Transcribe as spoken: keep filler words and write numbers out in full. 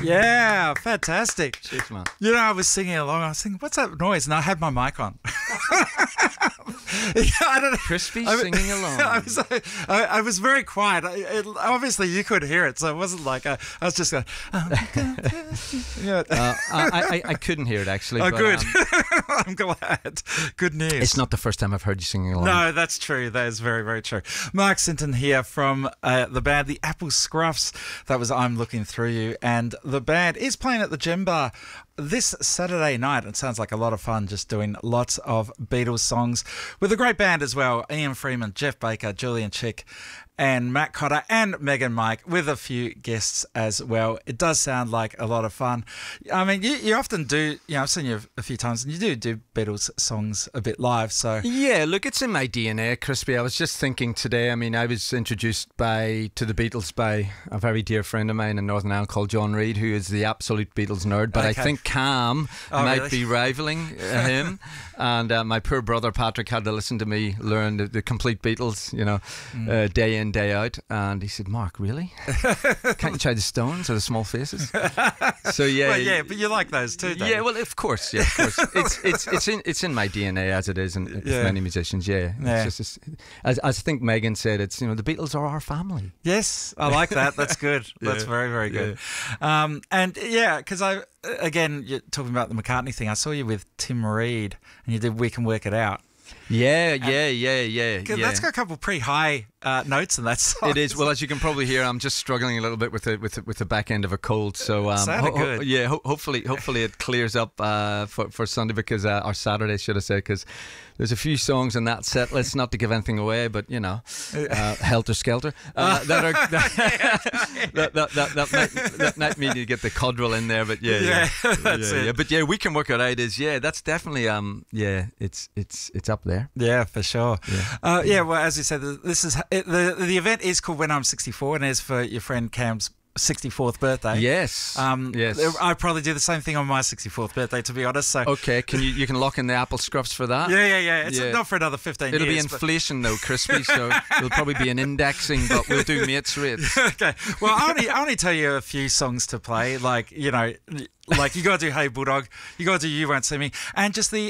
Yeah, fantastic. Cheers, man. You know, I was singing along. I was thinking, what's that noise? And I had my mic on. Yeah, I don't know. Crispy I, singing along. I was, I, I was very quiet. I, it, obviously, you could hear it, so it wasn't like a, I was just going. Oh, yeah. uh, I, I, I couldn't hear it actually. Oh, but, good. Um, I'm glad. Good news. it's not the first time I've heard you singing along. No, that's true. That is very, very true. Mark Sinton here from uh, the band The Apple Scruffs. That was I'm Looking Through You. And the band is playing at the Gem Bar this Saturday night. It sounds like a lot of fun, just doing lots of Beatles songs with a great band as well. Ian Freeman, Jeff Baker, Julian Chick, and Matt Cotter and Megan Mike, with a few guests as well. It does sound like a lot of fun. I mean, you, you often do, you know, I've seen you a few times, and you do do Beatles songs a bit live, so... Yeah, look, it's in my D N A, Crispy. I was just thinking today, I mean, I was introduced by to the Beatles by a very dear friend of mine in Northern Ireland called John Reid, who is the absolute Beatles nerd, but okay. I think Cam oh, might really? be rivaling uh, him, and uh, my poor brother Patrick had to listen to me learn the, the complete Beatles, you know, mm. uh, day in, day out, and he said, Mark, really? Can't you try the Stones or the Small Faces? So yeah, well, yeah, but you like those too, don't yeah. you? Well, of course, yeah, of course. It's it's it's in it's in my D N A as it is in with yeah. many musicians. Yeah, yeah. It's just, it's, as as I think Megan said, it's you know the Beatles are our family. Yes, I like that. That's good. yeah. That's very very good. Yeah. Um, and yeah, because I again you're talking about the McCartney thing. I saw you with Tim Reed, and you did We Can Work It Out. Yeah, yeah, yeah, yeah, yeah. That's got a couple of pretty high uh, notes in that song. It is. Well, as you can probably hear, I'm just struggling a little bit with the with the, with the back end of a cold. So, um, sounded ho- good. Ho- yeah, ho- hopefully, hopefully it clears up uh, for for Sunday because uh, or Saturday, should I say? Because there's a few songs in that set list, not to give anything away, but you know, uh, Helter Skelter, uh, that are that that, that, that, that, might, that might mean you get the Codrell in there, but yeah, yeah, yeah, that's yeah, it. yeah. But yeah, We Can Work It Out is yeah, that's definitely um yeah, it's it's it's up there. Yeah, for sure. Yeah, uh, yeah. Well, as you said, this is it, the the event is called When I'm sixty-four, and is for your friend Cam's sixty-fourth birthday. Yes. Um, yes. I probably do the same thing on my sixty-fourth birthday, to be honest. So okay, can you you can lock in the Apple Scruffs for that? Yeah, yeah, yeah. It's yeah. not for another fifteen It'll years. It'll be inflation though, Crispy. So it'll probably be an indexing, but we'll do mates rates. Okay. Well, I only I only tell you a few songs to play. Like you know, like you got to do Hey Bulldog, you got to do You Won't See Me, and just the